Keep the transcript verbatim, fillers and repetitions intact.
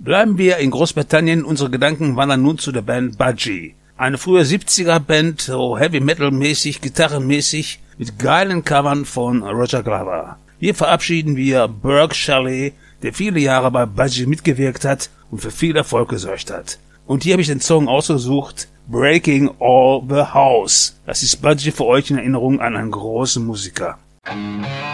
Bleiben wir in Großbritannien, unsere Gedanken wandern nun zu der Band Budgie. Eine frühe siebziger-Band, so Heavy-Metal-mäßig, gitarrenmäßig, mit geilen Covern von Roger Glover. Hier verabschieden wir Burke Shelley, der viele Jahre bei Budgie mitgewirkt hat und für viel Erfolg gesorgt hat. Und hier habe ich den Song ausgesucht, Breaking All the House. Das ist Budgie für euch in Erinnerung an einen großen Musiker.